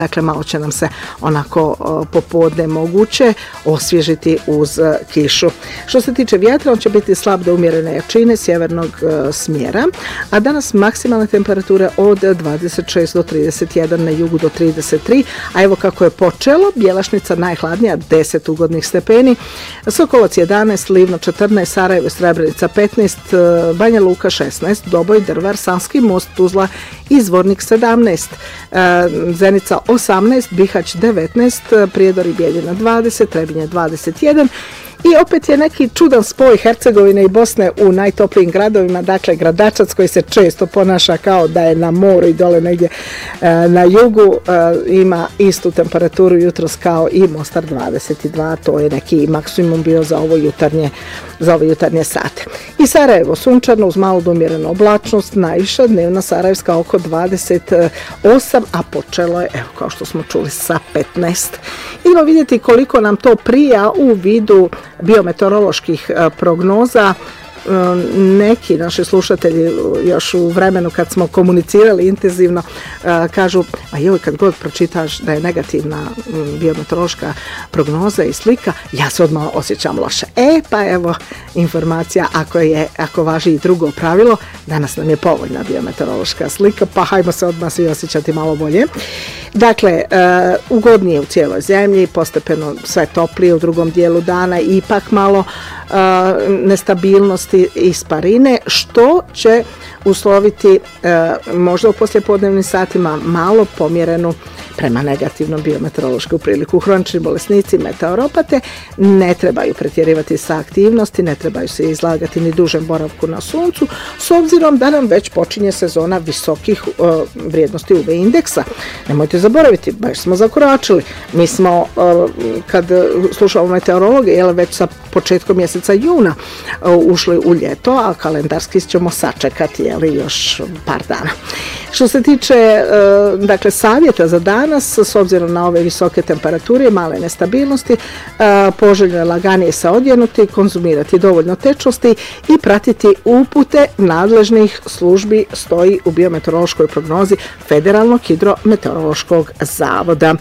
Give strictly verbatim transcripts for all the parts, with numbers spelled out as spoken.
Dakle, malo će nam se onako popodne moguće osvježiti uz kišu. Što se tiče vjetra, on će biti slab do umjerene jačine sjevernog smjera, a danas maksimalne temperature od dvadeset šest do trideset jedan, na jugu do trideset tri, a evo kako je počelo, Bjelašnica najhladnija, deset ugodnih stepeni, Sokolac jedanaest, Livno četrnaest, Sarajevo, Srebrenica petnaest, Banja Luka šesnaest, Doboj, Drvar, Sanski most, Tuzla i Zvornik sedamnaest, Zenica osamnaest, Bihać devetnaest, Prijedor i Bijeljina dvadeset, Trebinje dvadeset jedan. I opet je neki čudan spoj Hercegovine i Bosne u najtoplijim gradovima, dakle Gradačac koji se često ponaša kao da je na moru i dole negdje e, na jugu, e, ima istu temperaturu jutros kao i Mostar dvadeset dva, to je neki maksimum bio za ovo jutarnje, za ove jutarnje sate. I Sarajevo sunčano uz malu do umjerenu oblačnost, najviša dnevna sarajevska oko dvadeset osam, a počelo je, evo kao što smo čuli, sa petnaest. Idemo vidjeti koliko nam to prija u vidu biometeoroloških prognoza. Neki naši slušatelji još u vremenu kad smo komunicirali intenzivno kažu, a joj, kad god pročitaš da je negativna biometeorološka prognoza i slika, ja se odmah osjećam loše. E, pa evo informacija, ako, je, ako važi i drugo pravilo, danas nam je povoljna biometeorološka slika, pa hajmo se odmah svi osjećati malo bolje. Dakle, uh, ugodnije u cijeloj zemlji, postepeno sve toplije u drugom dijelu dana, ipak malo uh, nestabilnosti i sparine, što će usloviti uh, možda u poslijepodnevnim satima malo pomjerenu prema negativnom biometeorološku priliku. Hronični bolesnici, meteoropate ne trebaju pretjerivati sa aktivnosti, ne trebaju se izlagati ni dužem boravku na suncu, s obzirom da nam već počinje sezona visokih uh, vrijednosti U V indeksa. Nemojte zaboraviti, baš smo zakoračili. Mi smo, uh, kad slušamo meteorologe, jel, već sa početkom mjeseca juna uh, ušli u ljeto, a kalendarski ćemo sačekati, jel, još par dana. Što se tiče uh, dakle, savjeta za danas, s obzirom na ove visoke temperature i male nestabilnosti, uh, poželjno je laganije se odjenuti, konzumirati dovoljno tečnosti i pratiti upute nadležnih službi, stoji u biometeorološkoj prognozi Federalnog hidrometeorološkog zavoda.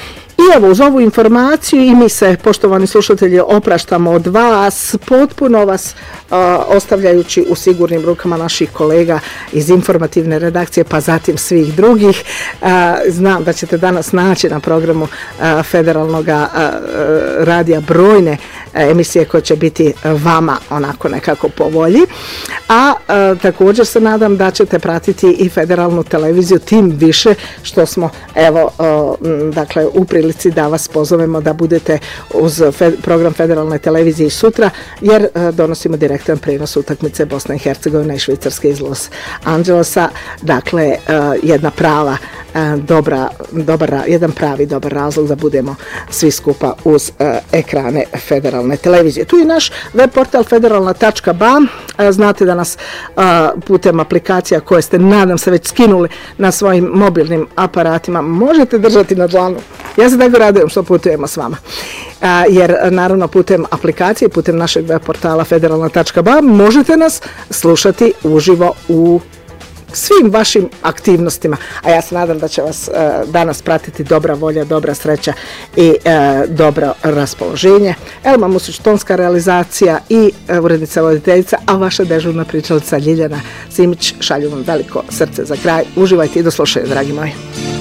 I evo, uz ovu informaciju i mi se, poštovani slušatelji, opraštamo od vas, potpuno vas uh, ostavljajući u sigurnim rukama naših kolega iz informativne redakcije, pa zatim svih drugih. Uh, znam da ćete danas naći na programu uh, Federalnog uh, radija brojne uh, emisije koje će biti vama onako nekako po volji. A uh, također se nadam da ćete pratiti i federalnu televiziju, tim više što smo, evo, uh, dakle, u prilici da vas pozovemo da budete uz fe- program federalne televizije sutra, jer uh, donosimo direktan prenos utakmice Bosne i Hercegovine i Švicarske iz Los Angelesa. Dakle, uh, jedna prava, uh, dobra, dobar, jedan pravi dobar razlog da budemo svi skupa uz uh, ekrane federalne televizije. Tu je naš web portal federalna tačka ba. Uh, znate da nas uh, putem aplikacija koje ste, nadam se, već skinuli na svojim mobilnim aparatima, možete držati na dlanu. Ja se tako radujem što putujemo s vama. A, jer naravno putem aplikacije, putem našeg web portala federalna tačka ba možete nas slušati uživo u svim vašim aktivnostima. A ja se nadam da će vas uh, danas pratiti dobra volja, dobra sreća i uh, dobro raspoloženje. Elma Musić, tonska realizacija i uh, urednica voditeljica, a vaša dežurna pričalica Ljiljana Simić. Šalju vam veliko srce za kraj. Uživajte i do slušanja, dragi moji.